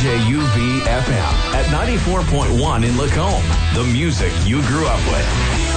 CJUV FM at 94.1 in Lacombe. The music you grew up with.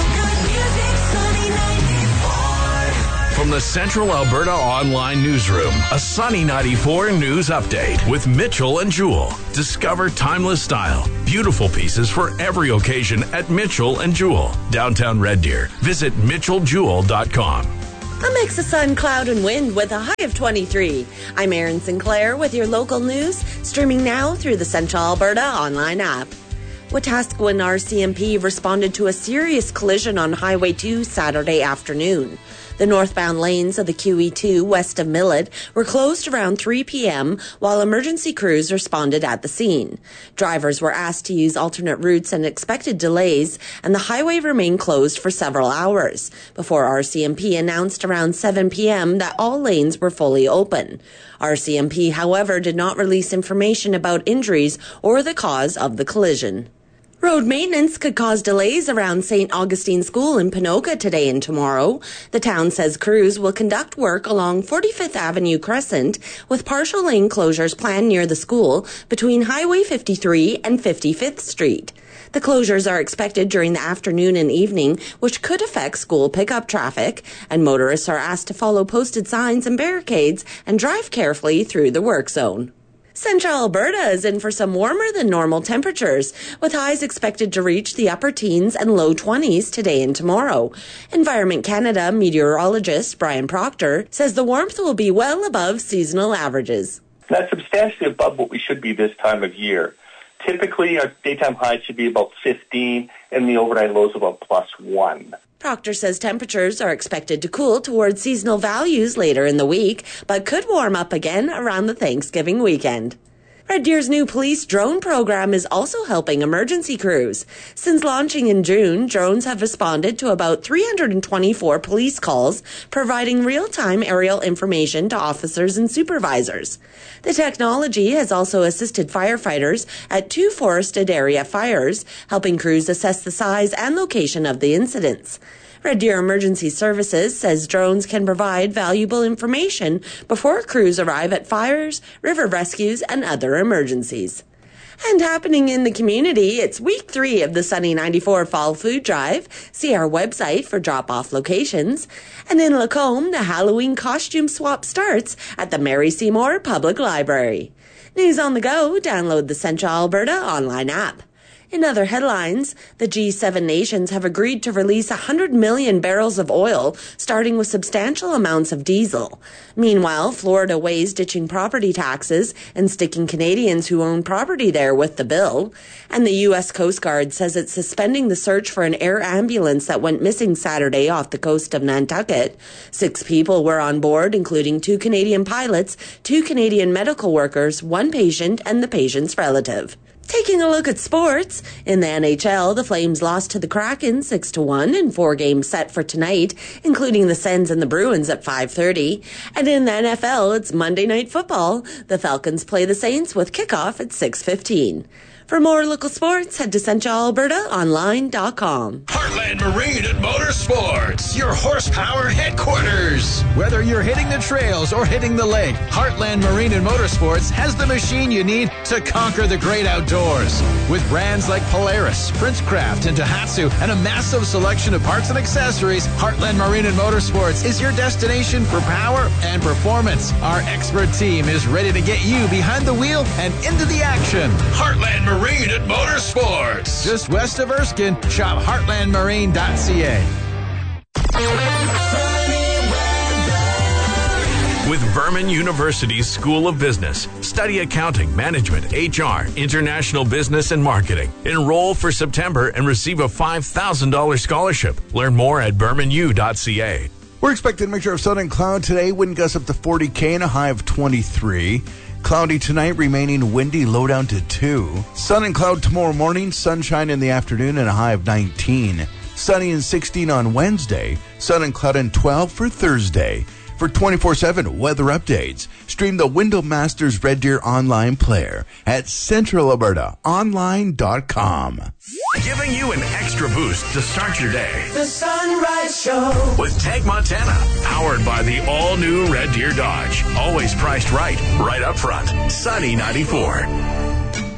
From the Central Alberta Online Newsroom, a Sunny 94 news update with Mitchell and Jewell. Discover timeless style, beautiful pieces for every occasion at Mitchell and Jewell, downtown Red Deer. Visit mitchelljewell.com. A mix of sun, cloud, and wind with a high of 23. I'm Erin Sinclair with your local news, streaming now through the Central Alberta online app. Wetaskiwin RCMP responded to a serious collision on Highway 2 Saturday afternoon. The northbound lanes of the QE2 west of Millet were closed around 3 p.m. while emergency crews responded at the scene. Drivers were asked to use alternate routes and expected delays, and the highway remained closed for several hours before RCMP announced around 7 p.m. that all lanes were fully open. RCMP, however, did not release information about injuries or the cause of the collision. Road maintenance could cause delays around St. Augustine School in Ponoka today and tomorrow. The town says crews will conduct work along 45th Avenue Crescent with partial lane closures planned near the school between Highway 53 and 55th Street. The closures are expected during the afternoon and evening, which could affect school pickup traffic, and motorists are asked to follow posted signs and barricades and drive carefully through the work zone. Central Alberta is in for some warmer than normal temperatures, with highs expected to reach the upper teens and low 20s today and tomorrow. Environment Canada meteorologist Brian Proctor says the warmth will be well above seasonal averages. That's substantially above what we should be this time of year. Typically, our daytime highs should be about 15 and the overnight lows about +1. Proctor says temperatures are expected to cool towards seasonal values later in the week, but could warm up again around the Thanksgiving weekend. Red Deer's new police drone program is also helping emergency crews. Since launching in June, drones have responded to about 324 police calls, providing real-time aerial information to officers and supervisors. The technology has also assisted firefighters at 2 forested area fires, helping crews assess the size and location of the incidents. Red Deer Emergency Services says drones can provide valuable information before crews arrive at fires, river rescues, and other emergencies. And happening in the community, it's week 3 of the Sunny 94 Fall Food Drive. See our website for drop-off locations. And in Lacombe, the Halloween costume swap starts at the Mary Seymour Public Library. News on the go, download the Central Alberta online app. In other headlines, the G7 nations have agreed to release 100 million barrels of oil, starting with substantial amounts of diesel. Meanwhile, Florida weighs ditching property taxes and sticking Canadians who own property there with the bill. And the U.S. Coast Guard says it's suspending the search for an air ambulance that went missing Saturday off the coast of Nantucket. 6 people were on board, including 2 Canadian pilots, 2 Canadian medical workers, 1 patient, and the patient's relative. Taking a look at sports, in the NHL, the Flames lost to the Kraken 6-1 in 4 games set for tonight, including the Sens and the Bruins at 5:30. And in the NFL, it's Monday Night Football. The Falcons play the Saints with kickoff at 6:15. For more local sports, head to CentralAlbertaOnline.com. Heartland Marine and Motorsports, your horsepower headquarters. Whether you're hitting the trails or hitting the lake, Heartland Marine and Motorsports has the machine you need to conquer the great outdoors. With brands like Polaris, Princecraft, and Tohatsu, and a massive selection of parts and accessories, Heartland Marine and Motorsports is your destination for power and performance. Our expert team is ready to get you behind the wheel and into the action. Heartland Marine and Motorsports. Just west of Erskine, shop heartlandmarine.ca. With Vernon University's School of Business, study accounting, management, HR, international business, and marketing. Enroll for September and receive a $5,000 scholarship. Learn more at bermanu.ca. We're expecting a mixture of sun and cloud today. Wind gusts up to 40 and a high of 23. Cloudy tonight, remaining windy, low down to 2. Sun and cloud tomorrow morning, sunshine in the afternoon and a high of 19. Sunny and 16 on Wednesday, sun and cloud and 12 for Thursday. For 24/7 weather updates, stream the Window Masters Red Deer online player at CentralAlbertaOnline.com. Giving you an extra boost to start your day. The Sunrise Show With Tag Montana, powered by the all-new Red Deer Dodge. Always priced right up front. Sunny 94.